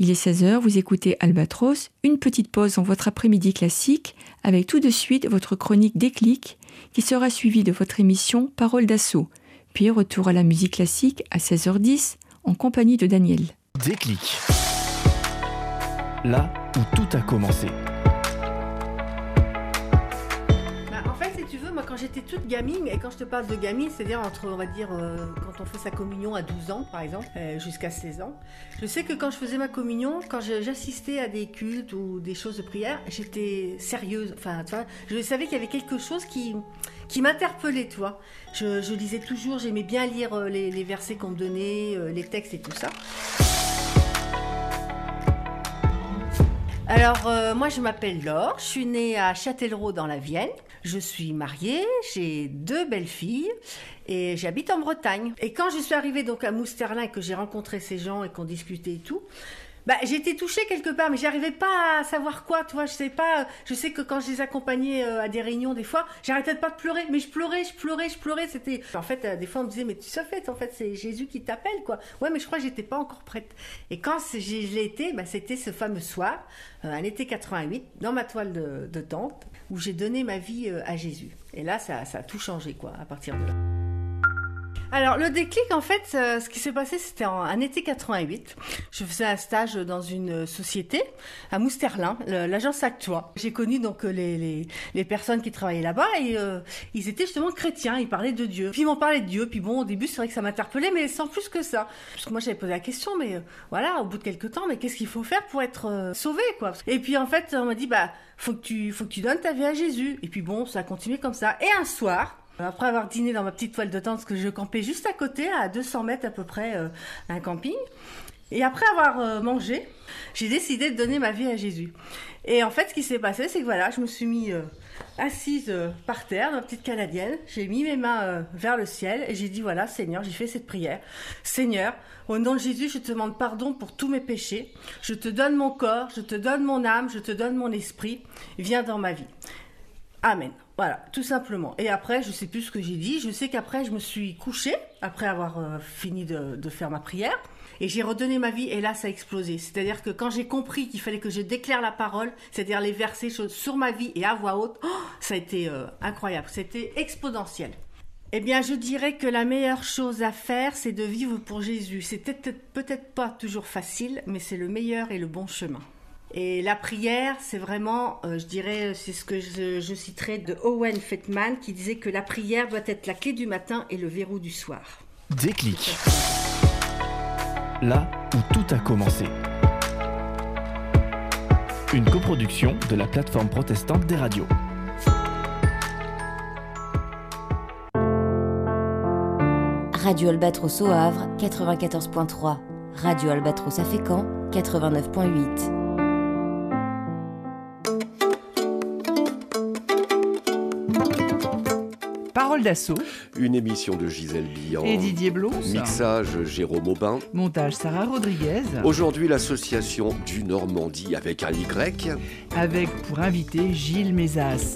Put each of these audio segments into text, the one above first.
Il est 16h, vous écoutez Albatros, une petite pause dans votre après-midi classique avec tout de suite votre chronique Déclic qui sera suivie de votre émission Parole d'assaut, puis retour à la musique classique à 16h10 en compagnie de Daniel. Déclic. Là où tout a commencé. Quand j'étais toute gamine, et quand je te parle de gamine, c'est-à-dire entre, on va dire, quand on fait sa communion à 12 ans, par exemple, jusqu'à 16 ans, je sais que quand je faisais ma communion, quand j'assistais à des cultes ou des choses de prière, j'étais sérieuse. Enfin, tu vois, je savais qu'il y avait quelque chose qui m'interpellait, tu vois. Je lisais toujours, j'aimais bien lire les versets qu'on me donnait, les textes et tout ça. Alors, moi, je m'appelle Laure, je suis née à Châtellerault dans la Vienne. Je suis mariée, j'ai 2 belles filles et j'habite en Bretagne. Et quand je suis arrivée donc à Mousterlin et que j'ai rencontré ces gens et qu'on discutait et tout, j'ai été touchée quelque part, mais j'arrivais pas à savoir quoi, tu vois, je sais pas, je sais que quand je les accompagnais à des réunions, des fois, j'arrêtais pas de pleurer, mais je pleurais, c'était... En fait, des fois, on me disait, mais tu sais, en fait, c'est Jésus qui t'appelle, quoi. Ouais, mais je crois que j'étais pas encore prête. Et quand je l'ai été, c'était ce fameux soir, un été 88, dans ma toile de tente, où j'ai donné ma vie à Jésus. Et là, ça a tout changé, quoi, à partir de là. Alors, le déclic, en fait, ce qui s'est passé, c'était un été 88. Je faisais un stage dans une société à Mousterlin, l'agence Actua. J'ai connu donc les personnes qui travaillaient là-bas et ils étaient justement chrétiens, ils parlaient de Dieu. Puis ils m'ont parlé de Dieu, puis bon, au début, c'est vrai que ça m'interpellait, mais sans plus que ça. Parce que moi, j'avais posé la question, mais voilà, au bout de quelques temps, mais qu'est-ce qu'il faut faire pour être sauvé, quoi? Et puis, en fait, on m'a dit, faut que tu donnes ta vie à Jésus. Et puis bon, ça a continué comme ça. Et un soir, après avoir dîné dans ma petite toile de tente, parce que je campais juste à côté, à 200 mètres à peu près, un camping, et après avoir mangé, j'ai décidé de donner ma vie à Jésus. Et en fait, ce qui s'est passé, c'est que voilà, je me suis mis assise par terre, dans ma petite canadienne, j'ai mis mes mains vers le ciel, et j'ai dit, voilà, Seigneur, j'ai fait cette prière. Seigneur, au nom de Jésus, je te demande pardon pour tous mes péchés. Je te donne mon corps, je te donne mon âme, je te donne mon esprit. Viens dans ma vie. Amen. Voilà, tout simplement. Et après, je sais plus ce que j'ai dit. Je sais qu'après, je me suis couchée, après avoir fini de faire ma prière. Et j'ai redonné ma vie, et là, ça a explosé. C'est-à-dire que quand j'ai compris qu'il fallait que je déclare la parole, c'est-à-dire les versets sur ma vie et à voix haute, ça a été incroyable. C'était exponentiel. Eh bien, je dirais que la meilleure chose à faire, c'est de vivre pour Jésus. C'est peut-être pas toujours facile, mais c'est le meilleur et le bon chemin. Et la prière, c'est vraiment, je dirais, c'est ce que je citerai de Owen Fettman qui disait que la prière doit être la clé du matin et le verrou du soir. Déclic. Là où tout a commencé. Une coproduction de la plateforme protestante des radios. Radio Albatros au Havre, 94.3. Radio Albatros à Fécamp, 89.8. Parole d'assaut. Une émission de Gisèle Billan et Didier Blons. Mixage Jérôme Aubin. Montage Sarah Rodriguez. Aujourd'hui, l'association du Normandie avec un Y. Avec pour invité Gilles Mézas.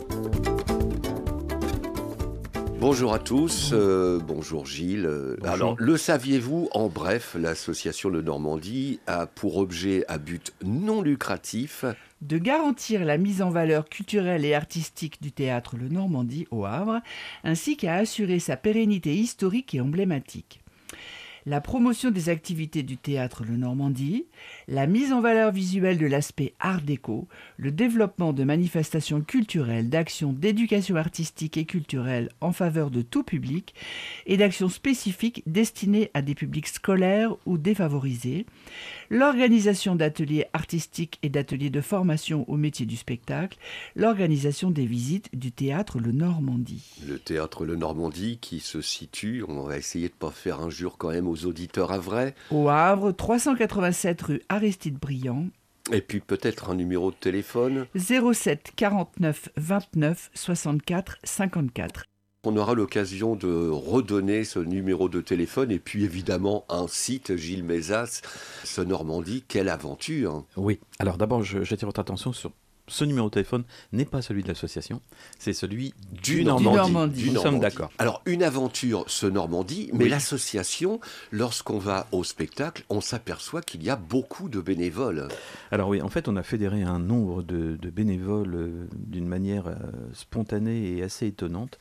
Bonjour à tous, bonjour Gilles. Bonjour. Alors, le saviez-vous, en bref, l'association de Normandie a pour objet à but non lucratif de garantir la mise en valeur culturelle et artistique du théâtre Le Normandie au Havre, ainsi qu'à assurer sa pérennité historique et emblématique. La promotion des activités du théâtre Le Normandie, la mise en valeur visuelle de l'aspect art déco, le développement de manifestations culturelles, d'actions d'éducation artistique et culturelle en faveur de tout public et d'actions spécifiques destinées à des publics scolaires ou défavorisés, l'organisation d'ateliers artistiques et d'ateliers de formation au métier du spectacle, l'organisation des visites du théâtre Le Normandie. Le théâtre Le Normandie qui se situe, on va essayer de ne pas faire injure quand même aux auditeurs havrais. Au Havre, 387 rue Aristide Briand. Et puis peut-être un numéro de téléphone. 07 49 29 64 54. On aura l'occasion de redonner ce numéro de téléphone et puis évidemment un site, Gilles Mézas, ce Normandie, quelle aventure. Oui, alors d'abord j'attire votre attention sur Ce numéro de téléphone n'est pas celui de l'association, c'est celui du Normandie. Normandie. Nous sommes d'accord. Alors, une aventure, ce Normandie, mais l'association, lorsqu'on va au spectacle, on s'aperçoit qu'il y a beaucoup de bénévoles. Alors oui, en fait, on a fédéré un nombre de bénévoles d'une manière spontanée et assez étonnante.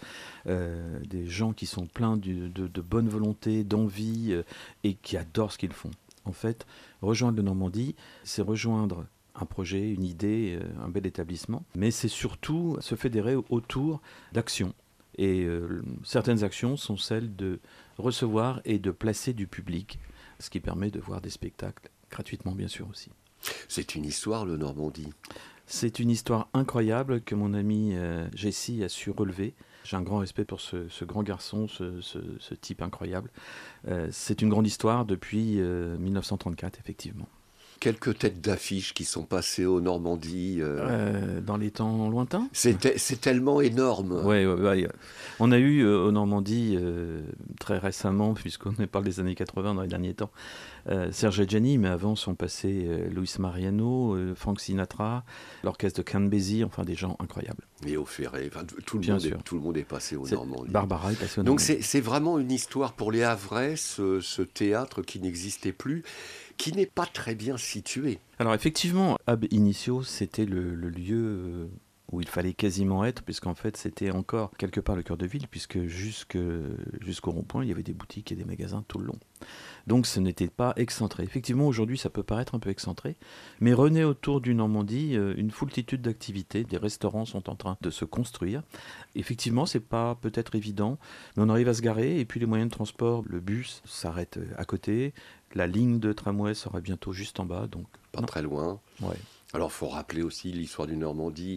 Des gens qui sont pleins de bonne volonté, d'envie et qui adorent ce qu'ils font. En fait, rejoindre le Normandie, c'est rejoindre un projet, une idée, un bel établissement, mais c'est surtout se fédérer autour d'actions. Et certaines actions sont celles de recevoir et de placer du public, ce qui permet de voir des spectacles gratuitement, bien sûr aussi. C'est une histoire, le Normandie. C'est une histoire incroyable que mon ami Jessie a su relever. J'ai un grand respect pour ce grand garçon, ce type incroyable. C'est une grande histoire depuis 1934, effectivement. Quelques têtes d'affiche qui sont passées au Normandie. Dans les temps lointains. C'est tellement énorme. Ouais. On a eu au Normandie très récemment, puisqu'on parle des années 80 dans les derniers temps, Serge Adjani, mais avant sont passés Luis Mariano, Frank Sinatra, l'orchestre de Count Basie, enfin des gens incroyables. Léo Ferré, tout le monde est passé au Normandie. Barbara est passée au Donc Normandie. c'est vraiment une histoire pour les Havrais, ce théâtre qui n'existait plus, qui n'est pas très bien situé. Alors effectivement, Ab Initio, c'était le lieu où il fallait quasiment être, puisqu'en fait c'était encore quelque part le cœur de ville, puisque jusqu'au rond-point, il y avait des boutiques et des magasins tout le long. Donc ce n'était pas excentré. Effectivement, aujourd'hui, ça peut paraître un peu excentré, mais renaît autour du Normandie une foultitude d'activités. Des restaurants sont en train de se construire. Effectivement, c'est pas peut-être évident, mais on arrive à se garer, et puis les moyens de transport, le bus s'arrête à côté, la ligne de tramway sera bientôt juste en bas, donc Pas très loin. ouais. Alors, il faut rappeler aussi l'histoire du Normandie.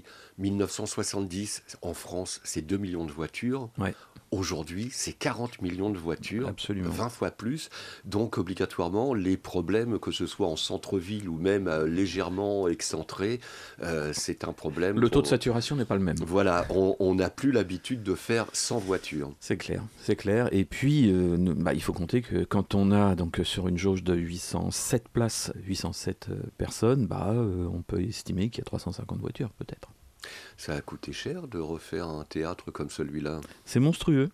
1970, en France, c'est 2 millions de voitures. Ouais. Aujourd'hui, c'est 40 millions de voitures, Absolument. 20 fois plus. Donc, obligatoirement, les problèmes, que ce soit en centre-ville ou même légèrement excentré, c'est un problème. Le taux de saturation n'est pas le même. Voilà, on n'a plus l'habitude de faire sans voiture. C'est clair. Et puis, il faut compter que quand on a donc sur une jauge de 807 places, 807 personnes, on peut estimer qu'il y a 350 voitures peut-être. Ça a coûté cher de refaire un théâtre comme celui-là. C'est monstrueux,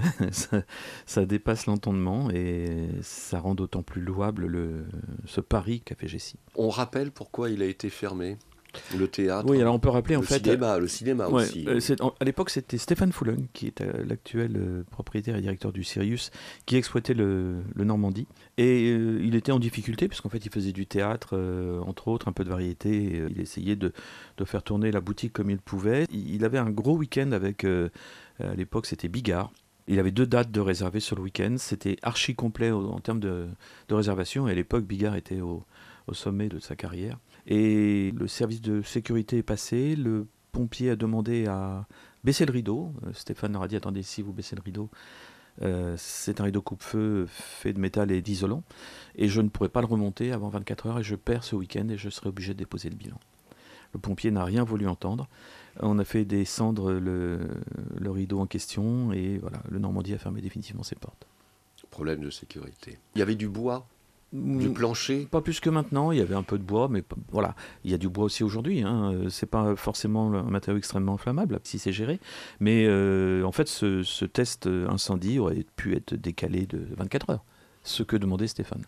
ça dépasse l'entendement et ça rend d'autant plus louable ce pari qu'a fait Jessie. On rappelle pourquoi il a été fermé, le théâtre. Oui, alors on peut rappeler le cinéma ouais, aussi. À l'époque, c'était Stéphane Foulon, qui est l'actuel propriétaire et directeur du Sirius, qui exploitait le Normandie. Et il était en difficulté, puisqu'en fait, il faisait du théâtre, entre autres, un peu de variété. Et, il essayait de faire tourner la boutique comme il pouvait. Il avait un gros week-end avec, à l'époque, c'était Bigard. Il avait 2 dates de réservées sur le week-end. C'était archi complet en termes de réservation. Et à l'époque, Bigard était au sommet de sa carrière. Et le service de sécurité est passé, le pompier a demandé à baisser le rideau. Stéphane leur a dit, attendez, si vous baissez le rideau, c'est un rideau coupe-feu fait de métal et d'isolant, et je ne pourrai pas le remonter avant 24 heures, et je perds ce week-end, et je serai obligé de déposer le bilan. Le pompier n'a rien voulu entendre. On a fait descendre le rideau en question, et voilà, le Normandie a fermé définitivement ses portes. Problème de sécurité. Il y avait du bois, du plancher. Pas plus que maintenant, il y avait un peu de bois, mais voilà, il y a du bois aussi aujourd'hui. C'est pas forcément un matériau extrêmement inflammable si c'est géré, mais en fait, ce test incendie aurait pu être décalé de 24 heures, ce que demandait Stéphane.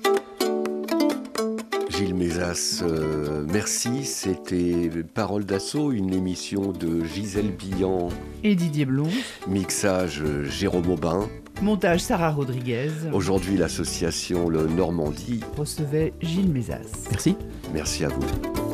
Gilles Mézas, merci. C'était Parole d'Assaut, une émission de Gisèle Billan Et Didier Blon. Mixage Jérôme Aubin. Montage Sarah Rodriguez. Aujourd'hui, l'association Le Normandie Recevait Gilles Mézas. Merci. Merci à vous.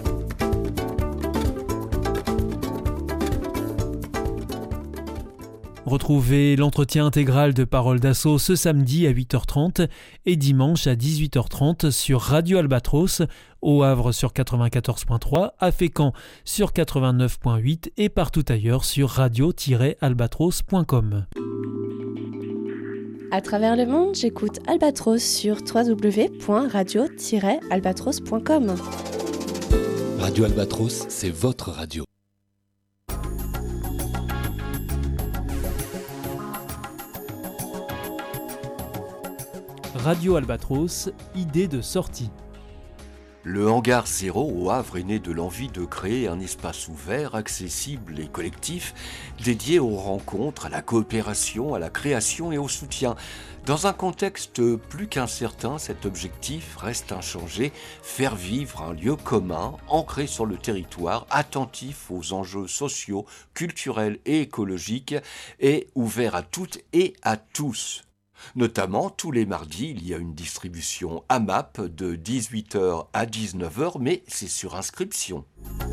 Retrouvez l'entretien intégral de Parole d'Assaut ce samedi à 8h30 et dimanche à 18h30 sur Radio Albatros, au Havre sur 94.3, à Fécamp sur 89.8 et partout ailleurs sur radio-albatros.com. À travers le monde, j'écoute Albatros sur www.radio-albatros.com. Radio Albatros, c'est votre radio. Radio Albatros, idée de sortie. Le Hangar Zéro au Havre est né de l'envie de créer un espace ouvert, accessible et collectif, dédié aux rencontres, à la coopération, à la création et au soutien. Dans un contexte plus qu'incertain, cet objectif reste inchangé, faire vivre un lieu commun, ancré sur le territoire, attentif aux enjeux sociaux, culturels et écologiques, et ouvert à toutes et à tous. Notamment, tous les mardis, il y a une distribution AMAP de 18h à 19h, mais c'est sur inscription.